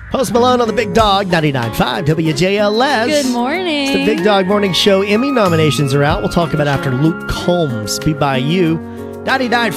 Post Malone on the Big Dog, 99.5 WJLS. Good morning. It's the Big Dog Morning Show. Emmy nominations are out. We'll talk about after Luke Combs. Be by you. 99.5